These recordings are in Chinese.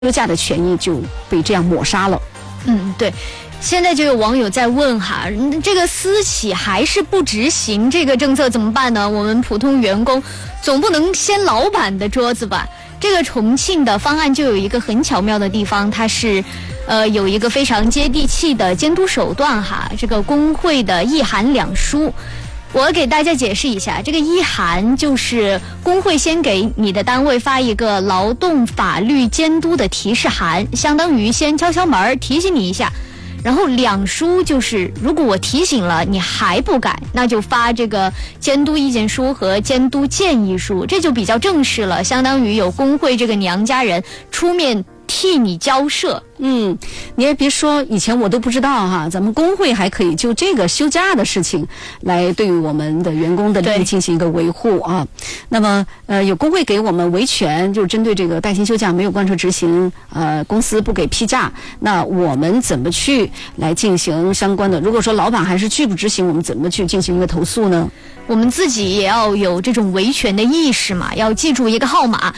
休假的权益就被这样抹杀了。 对。现在就有网友在问哈，这个私企还是不执行这个政策怎么办呢？我们普通员工总不能掀老板的桌子吧？这个重庆的方案就有一个很巧妙的地方，它是有一个非常接地气的监督手段哈。这个工会的一函两书，我给大家解释一下，这个一函就是工会先给你的单位发一个劳动法律监督的提示函，相当于先敲敲门提醒你一下。然后两书就是如果我提醒了你还不改，那就发这个监督意见书和监督建议书，这就比较正式了，相当于有工会这个娘家人出面替你交涉。 你也别说，以前我都不知道哈，咱们工会还可以就这个休假的事情来对于我们的员工的利益进行一个维护啊。那么有工会给我们维权，就是针对这个带薪休假没有贯彻执行，公司不给批假，那我们怎么去来进行相关的？如果说老板还是拒不执行，我们怎么去进行一个投诉呢？ 我们自己也要有这种维权的意识嘛，要记住一个号码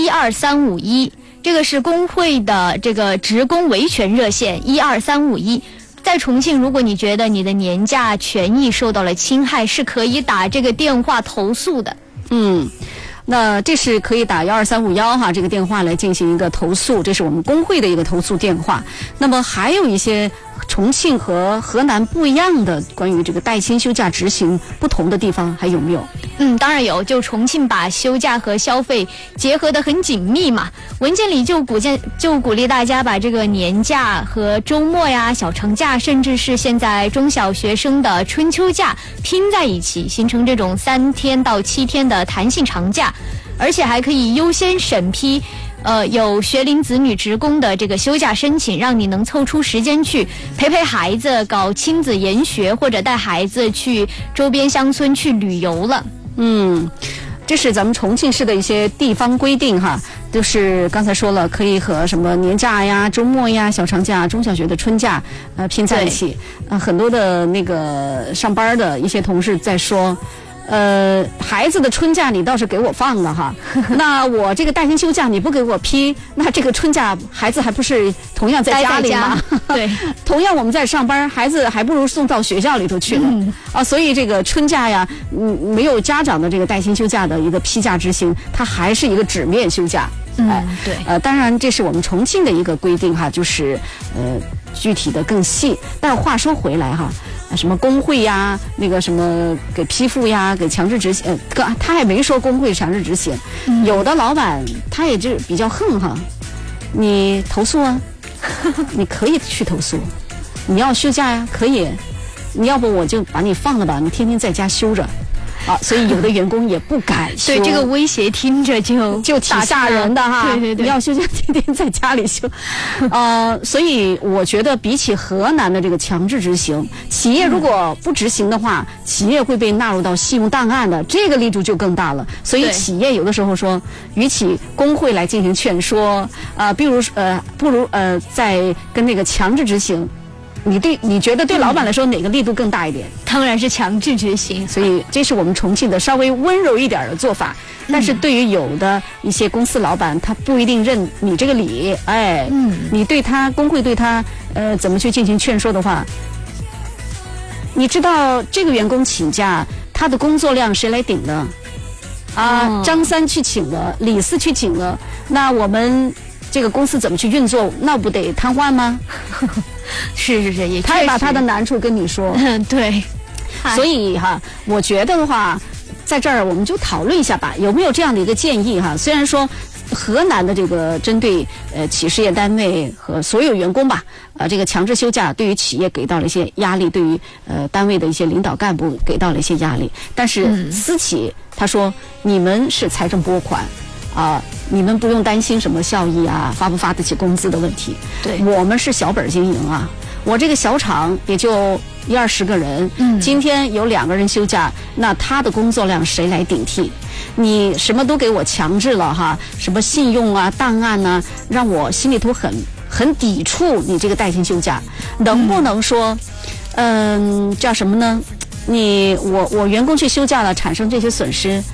12351。这个是工会的这个职工维权热线12351，在重庆，如果你觉得你的年假权益受到了侵害，是可以打这个电话投诉的。 那这是可以打12351哈，这个电话来进行一个投诉，这是我们工会的一个投诉电话。那么还有一些重庆和河南不一样的关于这个带薪休假执行不同的地方，还有没有？ 当然有，就重庆把休假和消费结合得很紧密嘛。文件里就鼓励大家把这个年假和周末呀、小长假，甚至是现在中小学生的春秋假拼在一起，形成这种3天到7天的弹性长假，而且还可以优先审批有学龄子女职工的这个休假申请，让你能凑出时间去陪孩子搞亲子研学，或者带孩子去周边乡村去旅游了。 这是咱们重庆市的一些地方规定哈，就是刚才说了，可以和什么年假呀、周末呀、小长假、中小学的春假拼在一起。很多的那个上班的一些同事在说，孩子的春假你倒是给我放了哈，那我这个带薪休假你不给我批，那这个春假孩子还不是同样在家里吗？ 对， 同样我们在上班，孩子还不如送到学校里头去呢。所以这个春假呀，没有家长的这个带薪休假的一个批假执行，它还是一个纸面休假。 对。 当然这是我们重庆的一个规定哈，就是具体的更细。但是话说回来哈，什么工会呀，那个什么给批复呀，给强制执行，他还没说工会强制执行。有的老板他也就比较横哈，你投诉啊，你可以去投诉，你要休假呀，可以，你要不我就把你放了吧，你天天在家休着。所以有的员工也不敢休。 对，这个威胁听着就挺吓人的哈。 对， 你要休假，天天在家里休。所以我觉得比起河南的这个强制执行，企业如果不执行的话，企业会被纳入到信用档案的，这个力度就更大了。所以企业有的时候说，与其工会来进行劝说，不如再跟那个强制执行。你觉得对老板来说哪个力度更大一点？ 当然是强制执行。 所以这是我们重庆的稍微温柔一点的做法。但是对于有的一些公司老板，他不一定认你这个理。你对他工会对他怎么去进行劝说的话，你知道这个员工请假，他的工作量谁来顶的？张三去请了，李四去请了，那我们这个公司怎么去运作？那不得瘫痪吗？ 是，也他也把他的难处跟你说。 对。 所以哈，我觉得的话，在这儿我们就讨论一下吧，有没有这样的一个建议哈？虽然说河南的这个针对企事业单位和所有员工吧，这个强制休假对于企业给到了一些压力，对于单位的一些领导干部给到了一些压力。但是私企他说，你们是财政拨款。你们不用担心什么效益啊，发不发得起工资的问题。 对， 我们是小本经营啊，我这个小厂也就10-20个人，今天有2个人休假，那他的工作量谁来顶替？你什么都给我强制了哈，什么信用啊、档案啊，让我心里头很抵触你这个带薪休假。能不能说，叫什么呢？我员工去休假了，产生这些损失。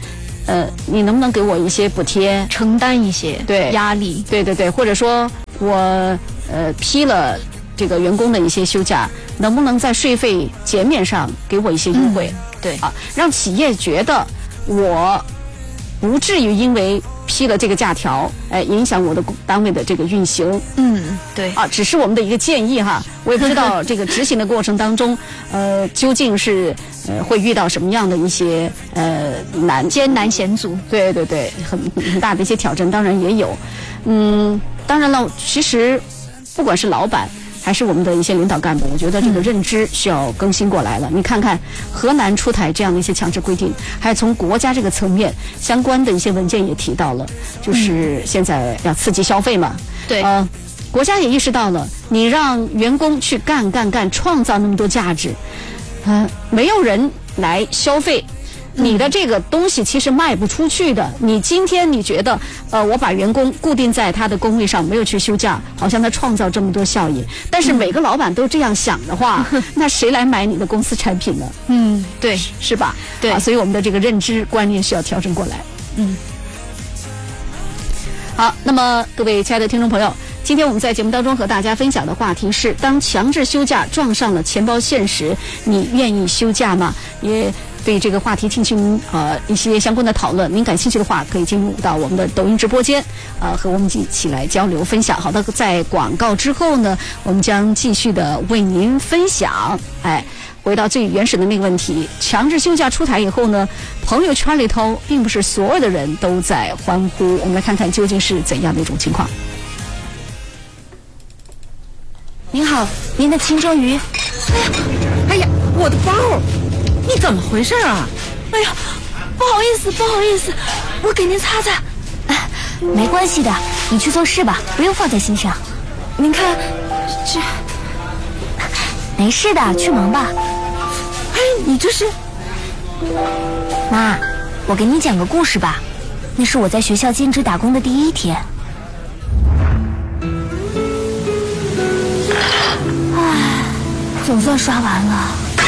你能不能给我一些补贴， 承担一些对压力， 对，或者说我批了这个员工的一些休假，能不能在税费减免上给我一些优惠？ 对啊，让企业觉得我不至于因为批了这个假条，影响我的单位的这个运行。 对啊，只是我们的一个建议哈，我也不知道这个执行的过程当中，究竟是会遇到什么样的一些艰难险阻。 对，很大的一些挑战，当然也有。当然了，其实不管是老板还是我们的一些领导干部，我觉得这个认知需要更新过来了。你看看河南出台这样的一些强制规定，还有从国家这个层面相关的一些文件也提到了，就是现在要刺激消费嘛。 对， 国家也意识到了，你让员工去干，创造那么多价值，没有人来消费。你的这个东西其实卖不出去的。你今天你觉得，我把员工固定在他的工位上，没有去休假，好像他创造这么多效益。但是每个老板都这样想的话，那谁来买你的公司产品呢？ 对， 是吧？ 对， 所以我们的这个认知观念需要调整过来。好，那么各位亲爱的听众朋友，今天我们在节目当中和大家分享的话题是：当强制休假撞上了钱包现实，你愿意休假吗？也对这个话题进行一些相关的讨论。您感兴趣的话，可以进入到我们的抖音直播间，和我们一起来交流分享。好的，在广告之后呢，我们将继续的为您分享。回到最原始的那个问题，强制休假出台以后呢，朋友圈里头并不是所有的人都在欢呼。我们来看看究竟是怎样的一种情况。 您好，您的清蒸鱼。 哎呀，我的包，你怎么回事啊？ 哎呀，不好意思，我给您擦擦。没关系的，你去做事吧，不用放在心上。您看，这没事的，去忙吧。 哎，你这是？ 妈，我给你讲个故事吧。那是我在学校兼职打工的第一天。总算刷完了。